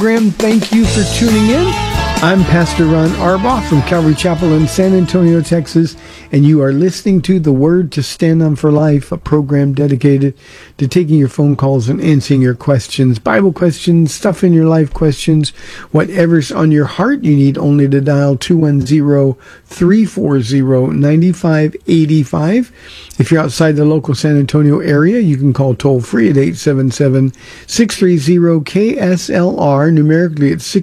Graham, thank you for tuning in. I'm Pastor Ron Arbaugh from Calvary Chapel in San Antonio, Texas, and you are listening to The Word to Stand On for Life, a program dedicated to taking your phone calls and answering your questions, Bible questions, stuff in your life questions, whatever's on your heart. You need only to dial 210-340-9585. If you're outside the local San Antonio area, you can call toll-free at 877-630-KSLR. Numerically, it's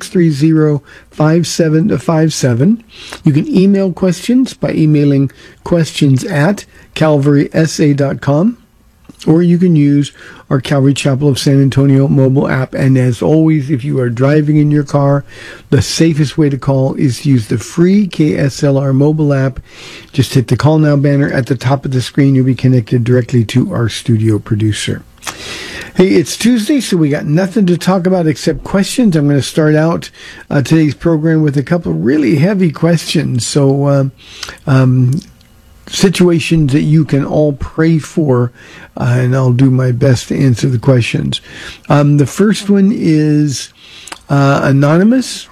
630-5757. You can email questions by emailing questions@calvarysa.com, or you can use our Calvary Chapel of San Antonio mobile app. And as always, if you are driving in your car, the safest way to call is to use the free KSLR mobile app. Just hit the Call Now banner at the top of the screen. You'll be connected directly to our studio producer. Hey, it's Tuesday, so we got nothing to talk about except questions. I'm going to start out today's program with a couple of really heavy questions. So, situations that you can all pray for, and I'll do my best to answer the questions. The first one is anonymous.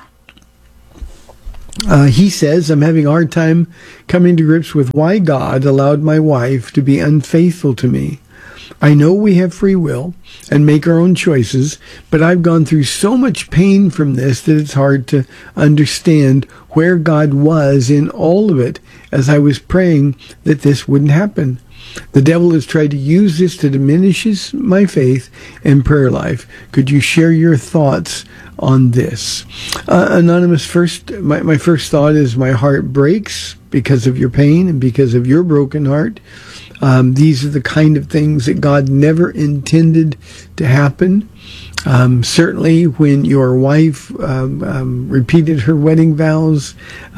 He says, I'm having a hard time coming to grips with why God allowed my wife to be unfaithful to me. I know we have free will and make our own choices, but I've gone through so much pain from this that it's hard to understand where God was in all of it as I was praying that this wouldn't happen. The devil has tried to use this to diminish my faith and prayer life. Could you share your thoughts on this? Anonymous, my first thought is my heart breaks because of your pain and because of your broken heart. These are the kind of things that God never intended to happen. Certainly when your wife repeated her wedding vows,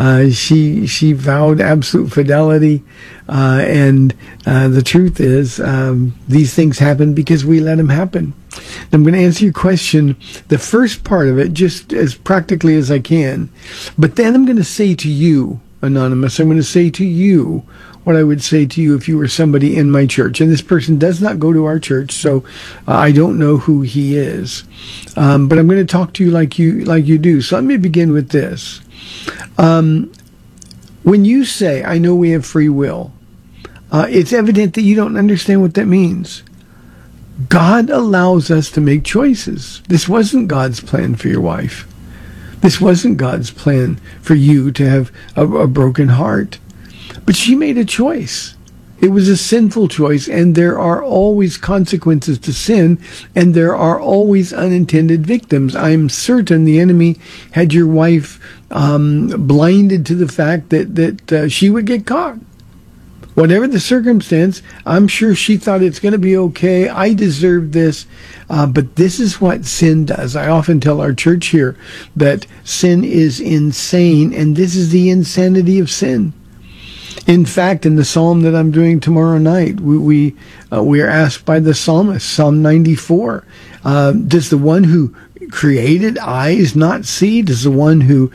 she vowed absolute fidelity, and the truth is these things happen because we let them happen. I'm going to answer your question, the first part of it, just as practically as I can, but then I'm going to say to you, Anonymous, I'm going to say to you what I would say to you if you were somebody in my church. And this person does not go to our church, so I don't know who he is. But I'm going to talk to you like you do. So let me begin with this. When you say, I know we have free will, it's evident that you don't understand what that means. God allows us to make choices. This wasn't God's plan for your wife. This wasn't God's plan for you to have a broken heart. But she made a choice. It was a sinful choice, and there are always consequences to sin, and there are always unintended victims. I'm certain the enemy had your wife blinded to the fact that she would get caught. Whatever the circumstance, I'm sure she thought it's going to be okay. I deserve this. But this is what sin does. I often tell our church here that sin is insane, and this is the insanity of sin. In fact, in the psalm that I'm doing tomorrow night, we are asked by the psalmist, Psalm 94, does the one who created eyes not see? Does the one who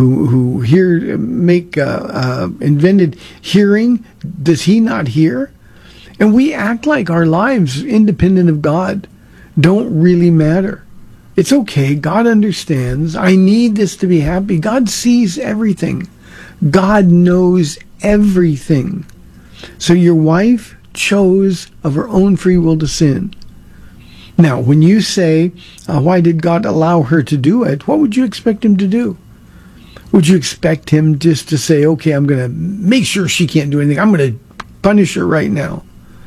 invented hearing, does he not hear? And we act like our lives, independent of God, don't really matter. It's okay. God understands. I need this to be happy. God sees everything. God knows everything. So your wife chose of her own free will to sin. Now, when you say, why did God allow her to do it? What would you expect him to do? Would you expect him just to say, okay, I'm going to make sure she can't do anything. I'm going to punish her right now.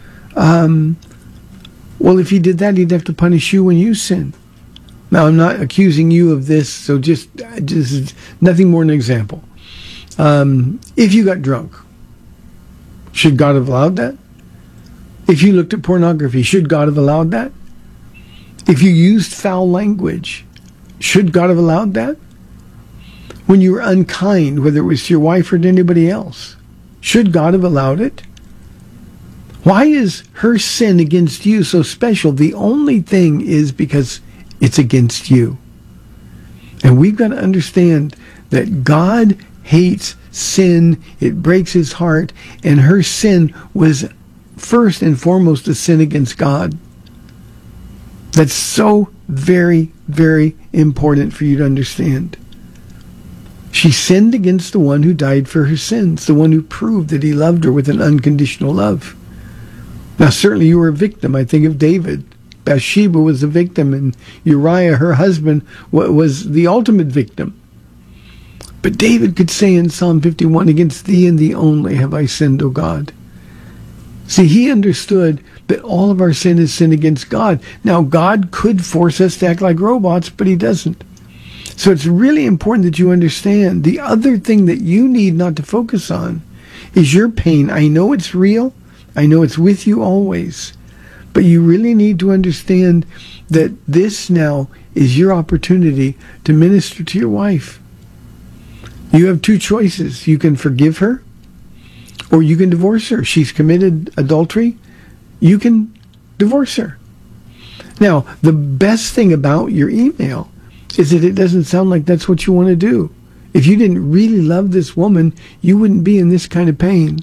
Well, if he did that, he'd have to punish you when you sin. Now, I'm not accusing you of this, so just nothing more than an example. If you got drunk, should God have allowed that? If you looked at pornography, should God have allowed that? If you used foul language, should God have allowed that? When you were unkind, whether it was to your wife or to anybody else, should God have allowed it? Why is her sin against you so special? The only thing is because it's against you. And we've got to understand that God hates sin. It breaks his heart. And her sin was first and foremost a sin against God. That's so very, very important for you to understand. She sinned against the one who died for her sins, the one who proved that he loved her with an unconditional love. Now, certainly you were a victim. I think of David. Bathsheba was the victim, and Uriah, her husband, was the ultimate victim. But David could say in Psalm 51, against thee and thee only have I sinned, O God. See, he understood that all of our sin is sin against God. Now, God could force us to act like robots, but he doesn't. So it's really important that you understand the other thing that you need not to focus on is your pain. I know it's real. I know it's with you always. But you really need to understand that this now is your opportunity to minister to your wife. You have two choices. You can forgive her, or you can divorce her. She's committed adultery. You can divorce her. Now, the best thing about your email is that it doesn't sound like that's what you want to do. If you didn't really love this woman, you wouldn't be in this kind of pain.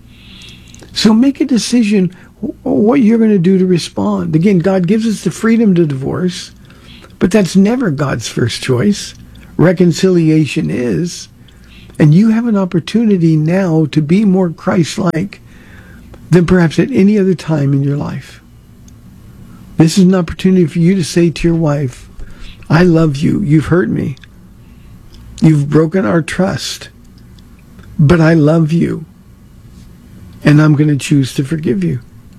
So make a decision what you're going to do to respond. Again, God gives us the freedom to divorce, but that's never God's first choice. Reconciliation is. And you have an opportunity now to be more Christ-like than perhaps at any other time in your life. This is an opportunity for you to say to your wife, I love you. You've hurt me. You've broken our trust. But I love you. And I'm going to choose to forgive you.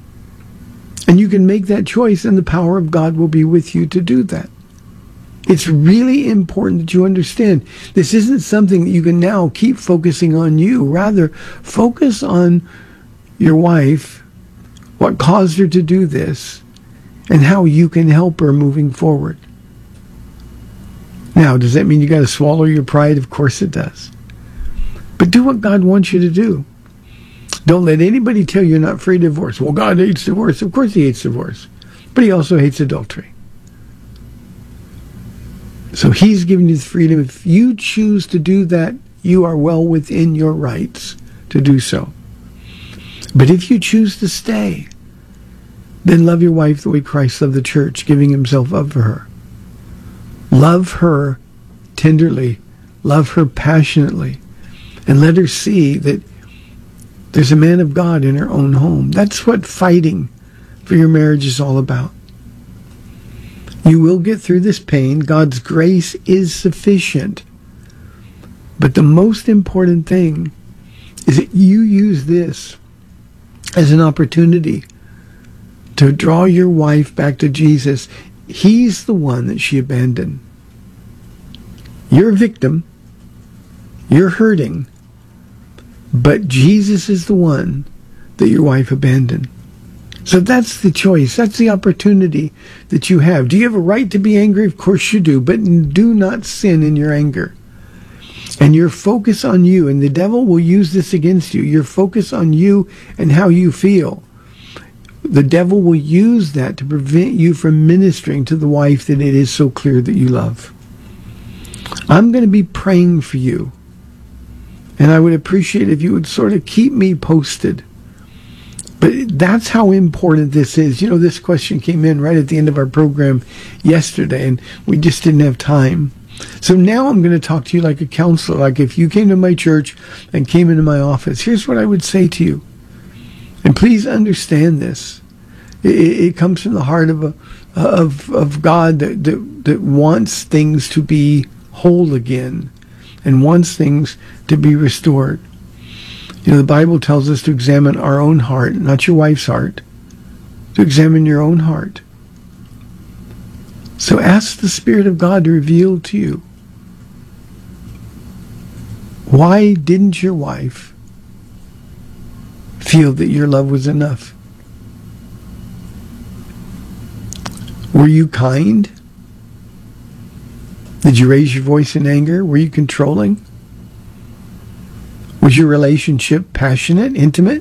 And you can make that choice, and the power of God will be with you to do that. It's really important that you understand this isn't something that you can now keep focusing on you. Rather, focus on your wife, what caused her to do this, and how you can help her moving forward. Now, does that mean you got to swallow your pride? Of course it does. But do what God wants you to do. Don't let anybody tell you you're not free to divorce. Well, God hates divorce. Of course he hates divorce. But he also hates adultery. So he's giving you the freedom. If you choose to do that, you are well within your rights to do so. But if you choose to stay, then love your wife the way Christ loved the church, giving himself up for her. Love her tenderly. Love her passionately. And let her see that there's a man of God in her own home. That's what fighting for your marriage is all about. You will get through this pain. God's grace is sufficient. But the most important thing is that you use this as an opportunity to draw your wife back to Jesus. He's the one that she abandoned. You're a victim. You're hurting. But Jesus is the one that your wife abandoned. So that's the choice. That's the opportunity that you have. Do you have a right to be angry? Of course you do. But do not sin in your anger. And your focus on you, and the devil will use this against you, your focus on you and how you feel. The devil will use that to prevent you from ministering to the wife that it is so clear that you love. I'm going to be praying for you. And I would appreciate if you would sort of keep me posted. But that's how important this is. You know, this question came in right at the end of our program yesterday, and we just didn't have time. So now I'm going to talk to you like a counselor. Like if you came to my church and came into my office, here's what I would say to you. And please understand this. It comes from the heart of God that wants things to be whole again and wants things to be restored. You know, the Bible tells us to examine our own heart, not your wife's heart. To examine your own heart. So ask the Spirit of God to reveal to you, why didn't your wife feel that your love was enough? Were you kind? Did you raise your voice in anger? Were you controlling? Was your relationship passionate, intimate?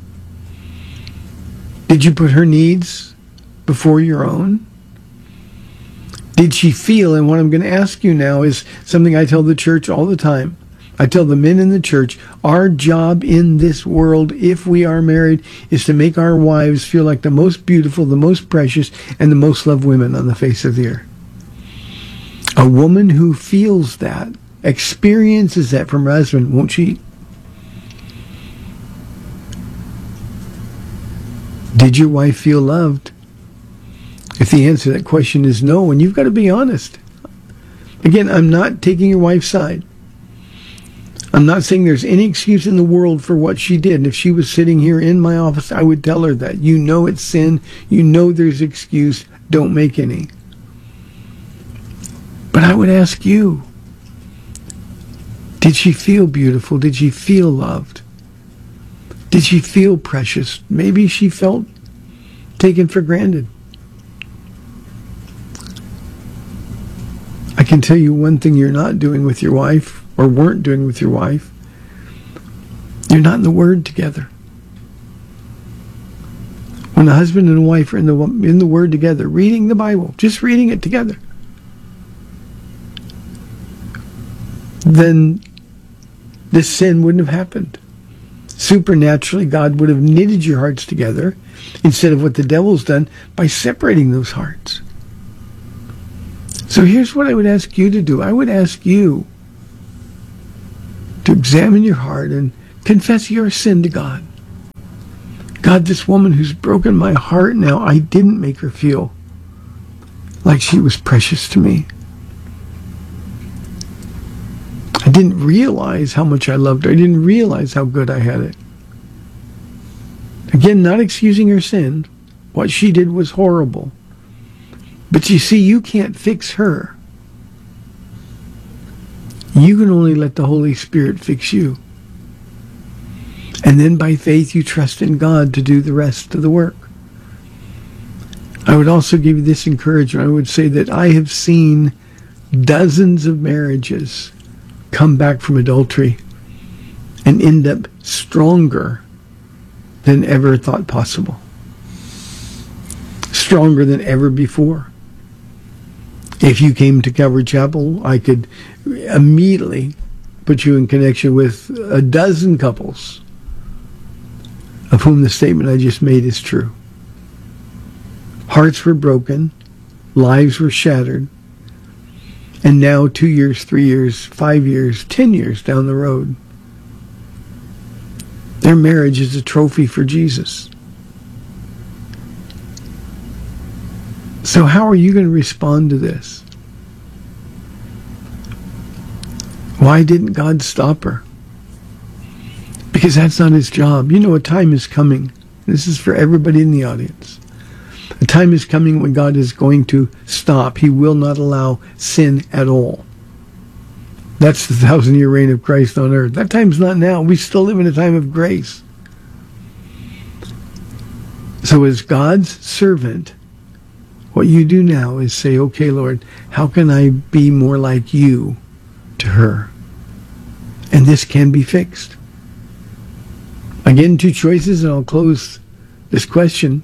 Did you put her needs before your own? Did she feel, and what I'm going to ask you now is something I tell the church all the time. I tell the men in the church, our job in this world, if we are married, is to make our wives feel like the most beautiful, the most precious, and the most loved women on the face of the earth. A woman who feels that, experiences that from her husband, won't cheat. Did your wife feel loved? If the answer to that question is no, and you've got to be honest. Again, I'm not taking your wife's side. I'm not saying there's any excuse in the world for what she did. And if she was sitting here in my office, I would tell her that. You know it's sin. You know there's excuse. Don't make any. But I would ask you, did she feel beautiful? Did she feel loved? Did she feel precious? Maybe she felt taken for granted. I can tell you one thing you're not doing with your wife, or weren't doing with your wife. You're not in the Word together. When a husband and a wife are in the Word together, reading the Bible, just reading it together, then this sin wouldn't have happened. Supernaturally, God would have knitted your hearts together instead of what the devil's done by separating those hearts. So here's what I would ask you to do. I would ask you to examine your heart and confess your sin to God. God, this woman who's broken my heart now, I didn't make her feel like she was precious to me. I didn't realize how much I loved her. I didn't realize how good I had it. Again, not excusing her sin. What she did was horrible. But you see, you can't fix her. You can only let the Holy Spirit fix you. And then by faith, you trust in God to do the rest of the work. I would also give you this encouragement. I would say that I have seen dozens of marriages come back from adultery and end up stronger than ever thought possible. Stronger than ever before. If you came to Calvary Chapel, I could immediately put you in connection with a dozen couples of whom the statement I just made is true. Hearts were broken, lives were shattered, and now 2 years, 3 years, 5 years, 10 years down the road, their marriage is a trophy for Jesus. So how are you going to respond to this? Why didn't God stop her? Because that's not his job. You know, a time is coming. This is for everybody in the audience. A time is coming when God is going to stop. He will not allow sin at all. That's the 1,000-year reign of Christ on earth. That time's not now. We still live in a time of grace. So as God's servant, what you do now is say, okay, Lord, how can I be more like you to her? And this can be fixed. Again, 2 choices, and I'll close this question.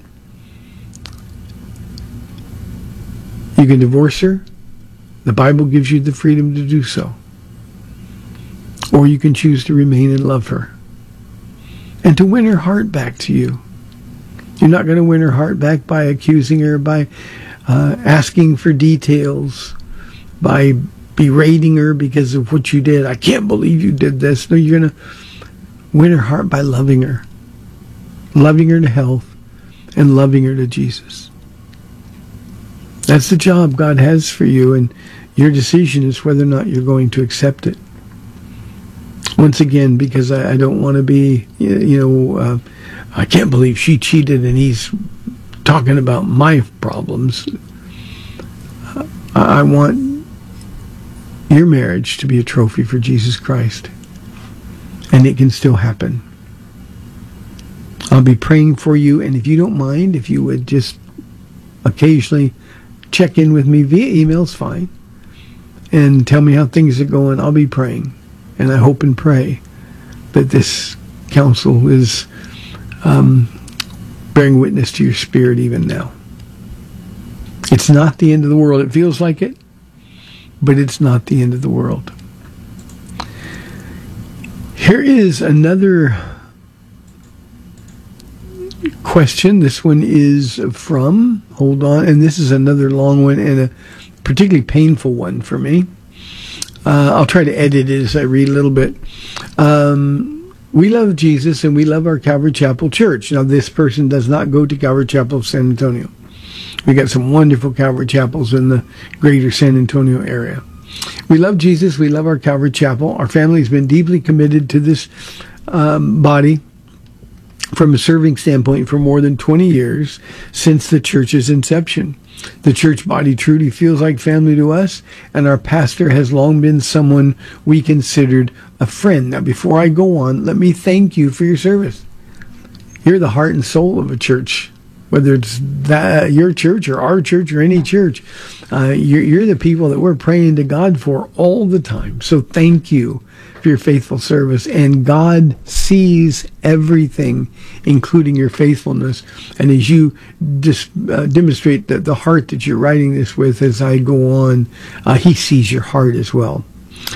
You can divorce her. The Bible gives you the freedom to do so. Or you can choose to remain and love her. And to win her heart back to you. You're not going to win her heart back by accusing her, by asking for details, by berating her because of what you did. I can't believe you did this. No, you're going to win her heart by loving her. Loving her to health and loving her to Jesus. That's the job God has for you, and your decision is whether or not you're going to accept it. Once again, because I don't want to be, I can't believe she cheated and he's talking about my problems. I want your marriage to be a trophy for Jesus Christ. And it can still happen. I'll be praying for you, and if you don't mind, if you would just occasionally check in with me via email's fine, and tell me how things are going. I'll be praying, and I hope and pray that this counsel is bearing witness to your spirit even now. It's not the end of the world. It feels like it, but it's not the end of the world. Here is another question. This one is from, hold on, and this is another long one and particularly painful one for me. I'll try to edit it as I read a little bit. We love Jesus and we love our Calvary Chapel Church. Now, this person does not go to Calvary Chapel of San Antonio. We got some wonderful Calvary Chapels in the greater San Antonio area. We love Jesus. We love our Calvary Chapel. Our family has been deeply committed to this body from a serving standpoint for more than 20 years since the church's inception. The church body truly feels like family to us, and our pastor has long been someone we considered a friend. Now, before I go on, let me thank you for your service. You're the heart and soul of a church, whether it's your church or our church or any church. You're the people that we're praying to God for all the time. So thank you for your faithful service. And God sees everything, including your faithfulness. And as you demonstrate the heart that you're writing this with as I go on, he sees your heart as well.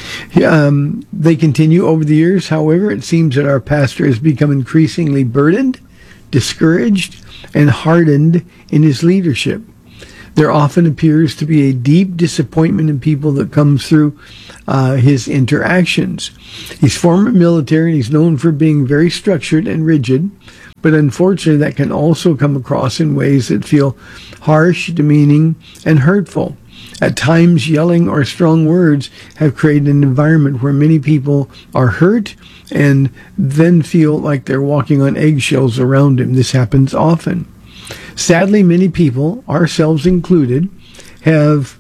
They continue over the years. However, it seems that our pastor has become increasingly burdened, discouraged, and hardened in his leadership. There often appears to be a deep disappointment in people that comes through his interactions. He's former military and he's known for being very structured and rigid, but unfortunately that can also come across in ways that feel harsh, demeaning, and hurtful. At times, yelling or strong words have created an environment where many people are hurt and then feel like they're walking on eggshells around him. This happens often. Sadly, many people, ourselves included, have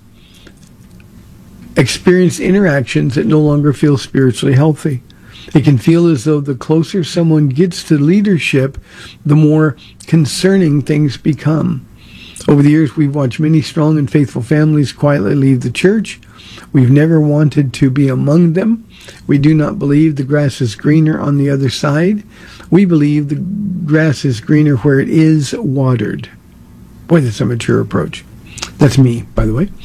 experienced interactions that no longer feel spiritually healthy. It can feel as though the closer someone gets to leadership, the more concerning things become. Over the years, we've watched many strong and faithful families quietly leave the church. We've never wanted to be among them. We do not believe the grass is greener on the other side. We believe the grass is greener where it is watered. Boy, that's a mature approach. That's me, by the way.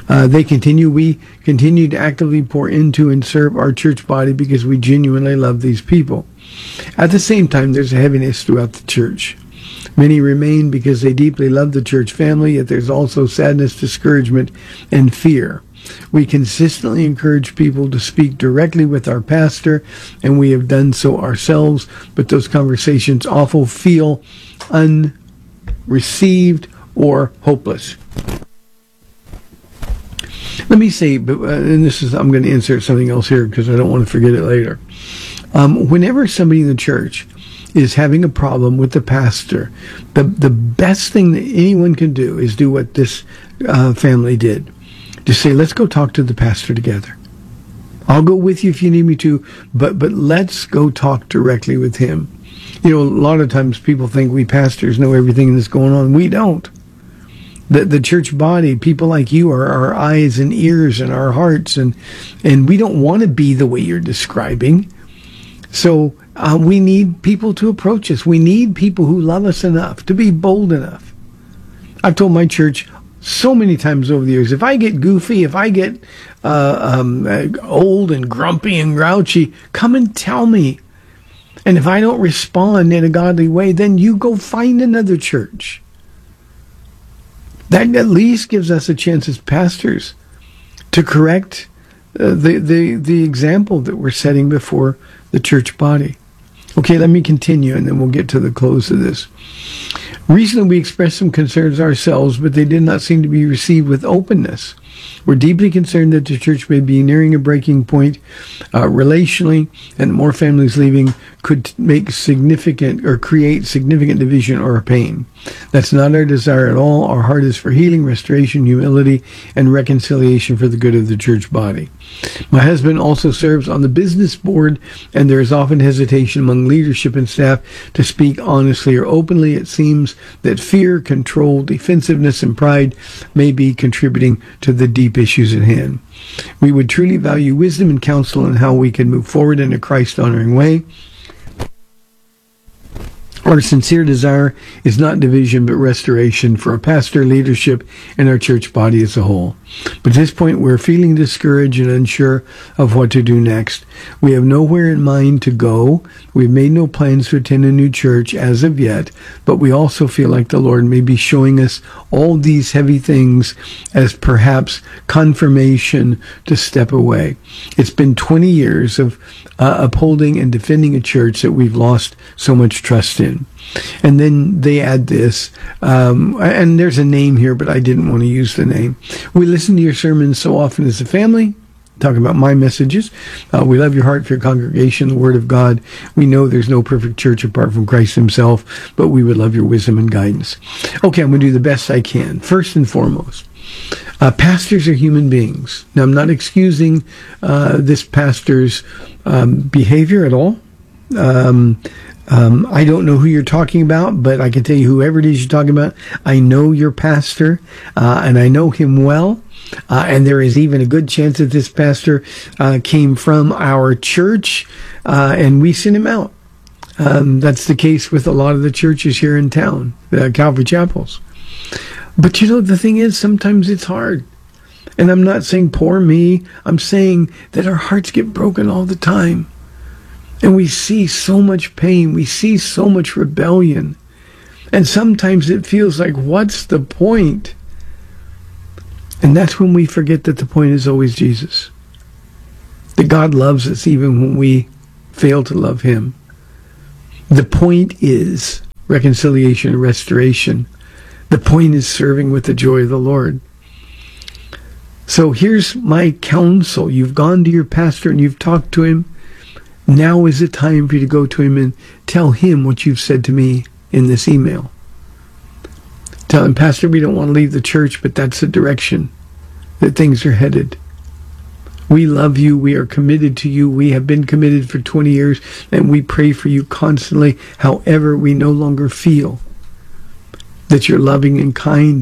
We continue to actively pour into and serve our church body because we genuinely love these people. At the same time, there's a heaviness throughout the church. Many remain because they deeply love the church family, yet there's also sadness, discouragement, and fear. We consistently encourage people to speak directly with our pastor, and we have done so ourselves, but those conversations often feel unreceived or hopeless. Let me say, and I'm going to insert something else here because I don't want to forget it later. Whenever somebody in the church is having a problem with the pastor, the best thing that anyone can do is do what this family did. Just say, let's go talk to the pastor together. I'll go with you if you need me to, but let's go talk directly with him. You know, a lot of times people think we pastors know everything that's going on. We don't. The church body, people like you are our eyes and ears and our hearts, and we don't want to be the way you're describing. So we need people to approach us. We need people who love us enough to be bold enough. I've told my church so many times over the years, if I get goofy, if I get old and grumpy and grouchy, come and tell me. And if I don't respond in a godly way, then you go find another church. That at least gives us a chance as pastors to correct the example that we're setting before the church body. Okay, let me continue, and then we'll get to the close of this. Recently, we expressed some concerns ourselves, but they did not seem to be received with openness. We're deeply concerned that the church may be nearing a breaking point relationally, and more families leaving could make significant or create significant division or pain. That's not our desire at all. Our heart is for healing, restoration, humility, and reconciliation for the good of the church body. My husband also serves on the business board, and there is often hesitation among leadership and staff to speak honestly or openly. It seems that fear, control, defensiveness, and pride may be contributing to the deep issues at hand. We would truly value wisdom and counsel on how we can move forward in a Christ-honoring way. Our sincere desire is not division, but restoration for our pastor, leadership, and our church body as a whole. But at this point, we're feeling discouraged and unsure of what to do next. We have nowhere in mind to go. We've made no plans to attend a new church as of yet, but we also feel like the Lord may be showing us all these heavy things as perhaps confirmation to step away. It's been 20 years of upholding and defending a church that we've lost so much trust in. And then they add this, and there's a name here, but I didn't want to use the name. We listen to your sermons so often as a family, talking about my messages. We love your heart for your congregation, the Word of God. We know there's no perfect church apart from Christ himself, but we would love your wisdom and guidance. Okay, I'm going to do the best I can. First and foremost, pastors are human beings. Now, I'm not excusing this pastor's behavior at all. I don't know who you're talking about, but I can tell you whoever it is you're talking about, I know your pastor, and I know him well. And there is even a good chance that this pastor came from our church, and we sent him out. That's the case with a lot of the churches here in town, the Calvary Chapels. But you know, the thing is, sometimes it's hard. And I'm not saying poor me. I'm saying that our hearts get broken all the time. And we see so much pain. We see so much rebellion. And sometimes it feels like, what's the point? And that's when we forget that the point is always Jesus. That God loves us even when we fail to love him. The point is reconciliation and restoration. The point is serving with the joy of the Lord. So here's my counsel. You've gone to your pastor and you've talked to him. Now is the time for you to go to him and tell him what you've said to me in this email. Tell him, Pastor, we don't want to leave the church, but that's the direction that things are headed. We love you. We are committed to you. We have been committed for 20 years, and we pray for you constantly. However, we no longer feel that you're loving and kind